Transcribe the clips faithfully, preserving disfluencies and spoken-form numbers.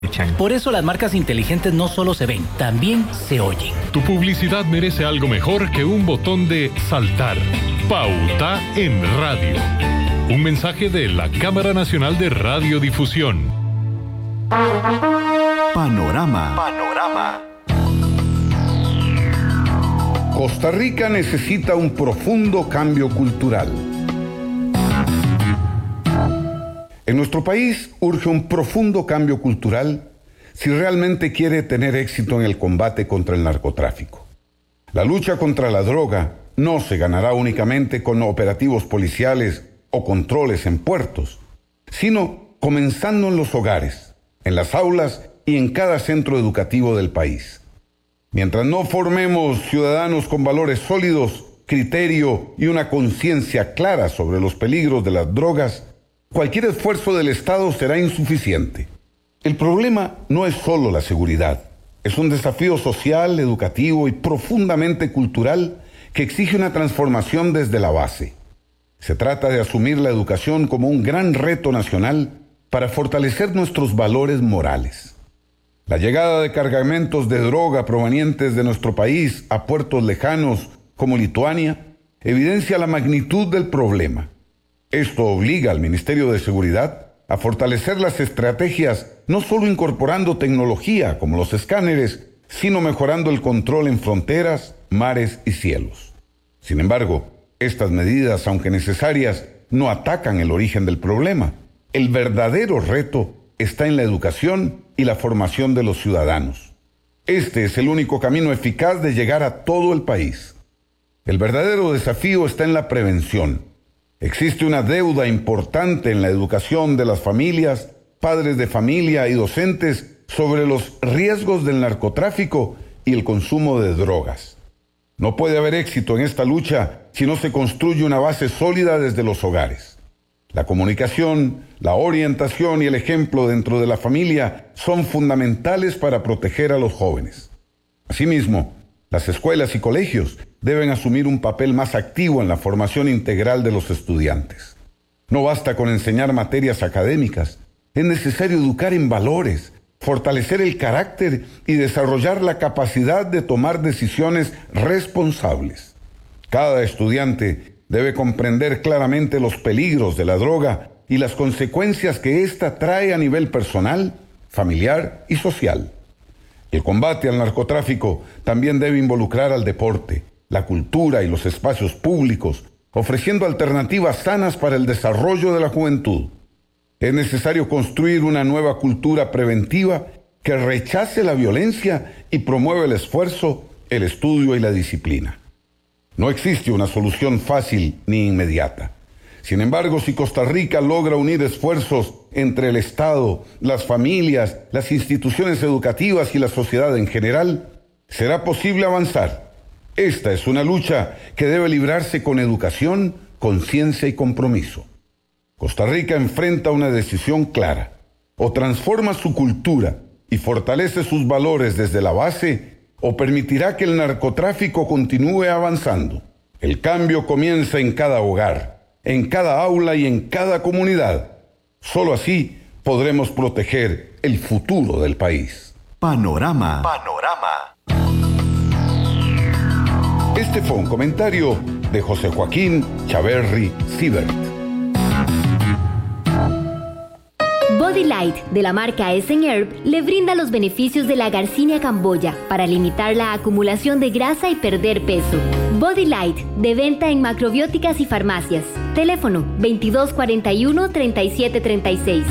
Por eso las marcas inteligentes no solo se ven, también se oyen. Tu publicidad merece algo mejor que un botón de saltar. Pauta en Radio. Un mensaje de la Cámara Nacional de Radiodifusión. Panorama. Panorama. Costa Rica necesita un profundo cambio cultural. En nuestro país urge un profundo cambio cultural si realmente quiere tener éxito en el combate contra el narcotráfico. La lucha contra la droga no se ganará únicamente con operativos policiales o controles en puertos, sino comenzando en los hogares, en las aulas y en cada centro educativo del país. Mientras no formemos ciudadanos con valores sólidos, criterio y una conciencia clara sobre los peligros de las drogas, cualquier esfuerzo del Estado será insuficiente. El problema no es solo la seguridad, es un desafío social, educativo y profundamente cultural que exige una transformación desde la base. Se trata de asumir la educación como un gran reto nacional para fortalecer nuestros valores morales. La llegada de cargamentos de droga provenientes de nuestro país a puertos lejanos como Lituania evidencia la magnitud del problema. Esto obliga al Ministerio de Seguridad a fortalecer las estrategias, no solo incorporando tecnología como los escáneres, sino mejorando el control en fronteras, mares y cielos. Sin embargo, estas medidas, aunque necesarias, no atacan el origen del problema. El verdadero reto está en la educación y la formación de los ciudadanos. Este es el único camino eficaz de llegar a todo el país. El verdadero desafío está en la prevención. Existe una deuda importante en la educación de las familias, padres de familia y docentes sobre los riesgos del narcotráfico y el consumo de drogas. No puede haber éxito en esta lucha si no se construye una base sólida desde los hogares. La comunicación, la orientación y el ejemplo dentro de la familia son fundamentales para proteger a los jóvenes. Asimismo, las escuelas y colegios deben asumir un papel más activo en la formación integral de los estudiantes. No basta con enseñar materias académicas, es necesario educar en valores, fortalecer el carácter y desarrollar la capacidad de tomar decisiones responsables. Cada estudiante debe comprender claramente los peligros de la droga y las consecuencias que ésta trae a nivel personal, familiar y social. El combate al narcotráfico también debe involucrar al deporte, la cultura y los espacios públicos, ofreciendo alternativas sanas para el desarrollo de la juventud. Es necesario construir una nueva cultura preventiva que rechace la violencia y promueva el esfuerzo, el estudio y la disciplina. No existe una solución fácil ni inmediata. Sin embargo, si Costa Rica logra unir esfuerzos entre el Estado, las familias, las instituciones educativas y la sociedad en general, será posible avanzar. Esta es una lucha que debe librarse con educación, conciencia y compromiso. Costa Rica enfrenta una decisión clara: o transforma su cultura y fortalece sus valores desde la base, o permitirá que el narcotráfico continúe avanzando. El cambio comienza en cada hogar, en cada aula y en cada comunidad. Solo así podremos proteger el futuro del país. Panorama. Panorama. Este fue un comentario de José Joaquín Chaverri Siebert. Body Light, de la marca Essen Herb, le brinda los beneficios de la Garcinia camboya para limitar la acumulación de grasa y perder peso. Body Light, de venta en macrobióticas y farmacias. Teléfono veintidós cuarenta y uno, treinta y siete treinta y seis.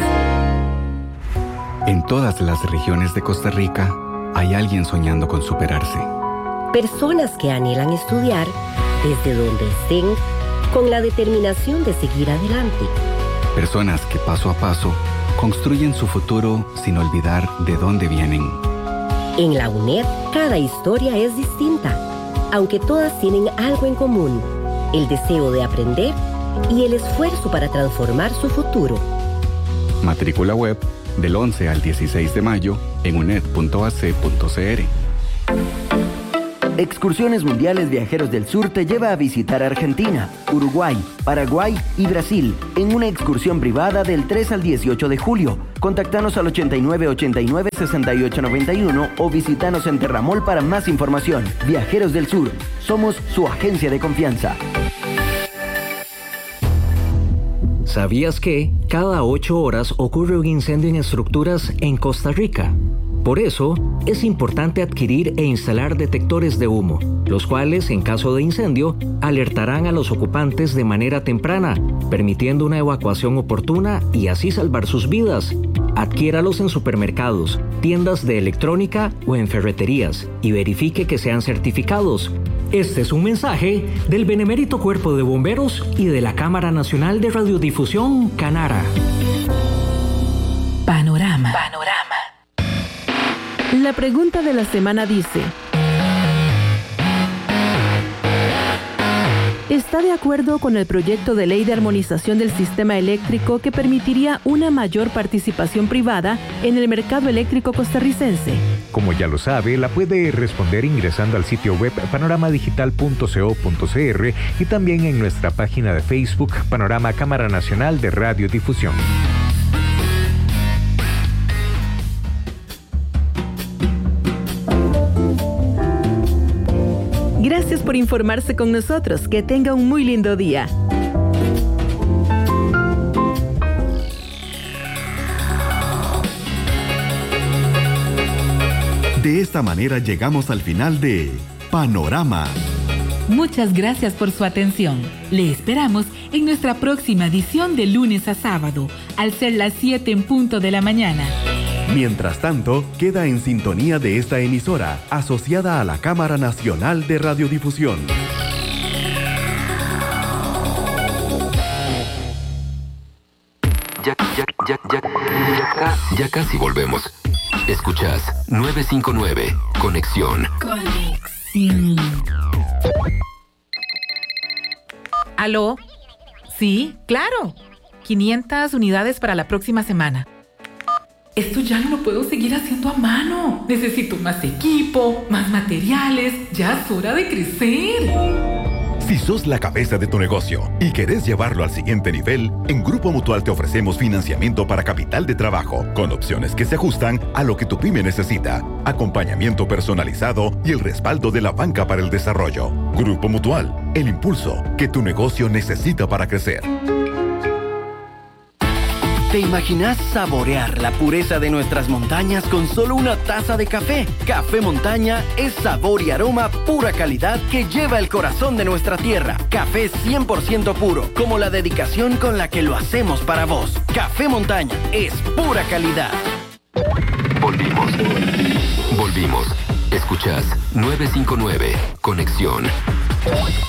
En todas las regiones de Costa Rica hay alguien soñando con superarse. Personas que anhelan estudiar desde donde estén con la determinación de seguir adelante. Personas que paso a paso construyen su futuro sin olvidar de dónde vienen. En la UNED, cada historia es distinta, aunque todas tienen algo en común: el deseo de aprender y el esfuerzo para transformar su futuro. Matrícula web del once al dieciséis de mayo en uned punto a c punto c r. Excursiones Mundiales Viajeros del Sur te lleva a visitar Argentina, Uruguay, Paraguay y Brasil en una excursión privada del tres al dieciocho de julio, Contactanos al ochenta y nueve ochenta y nueve sesenta y ocho noventa y uno o visítanos en Terramol para más información. Viajeros del Sur, somos su agencia de confianza. ¿Sabías que cada ocho horas ocurre un incendio en estructuras en Costa Rica? Por eso, es importante adquirir e instalar detectores de humo, los cuales, en caso de incendio, alertarán a los ocupantes de manera temprana, permitiendo una evacuación oportuna y así salvar sus vidas. Adquiéralos en supermercados, tiendas de electrónica o en ferreterías y verifique que sean certificados. Este es un mensaje del Benemérito Cuerpo de Bomberos y de la Cámara Nacional de Radiodifusión, Canara. Panorama. Panorama. La pregunta de la semana dice: ¿está de acuerdo con el proyecto de ley de armonización del sistema eléctrico que permitiría una mayor participación privada en el mercado eléctrico costarricense? Como ya lo sabe, la puede responder ingresando al sitio web panorama digital punto co punto cr y también en nuestra página de Facebook Panorama Cámara Nacional de Radiodifusión. Gracias por informarse con nosotros. Que tenga un muy lindo día. De esta manera llegamos al final de Panorama. Muchas gracias por su atención. Le esperamos en nuestra próxima edición de lunes a sábado, al ser las siete en punto de la mañana. Mientras tanto, queda en sintonía de esta emisora, asociada a la Cámara Nacional de Radiodifusión. Ya, ya, ya, ya, ya, ya casi volvemos. Escuchas nueve cinco nueve, Conexión. Conexión. ¿Aló? Sí, claro. quinientas unidades para la próxima semana. Esto ya no lo puedo seguir haciendo a mano. Necesito más equipo, más materiales. Ya es hora de crecer. Si sos la cabeza de tu negocio y querés llevarlo al siguiente nivel, en Grupo Mutual te ofrecemos financiamiento para capital de trabajo, con opciones que se ajustan a lo que tu pyme necesita, acompañamiento personalizado y el respaldo de la banca para el desarrollo. Grupo Mutual, el impulso que tu negocio necesita para crecer. ¿Te imaginas saborear la pureza de nuestras montañas con solo una taza de café? Café Montaña es sabor y aroma pura calidad que lleva el corazón de nuestra tierra. Café cien por ciento puro, como la dedicación con la que lo hacemos para vos. Café Montaña es pura calidad. Volvimos. Volvimos. Escuchás nueve cinco nueve, Conexión.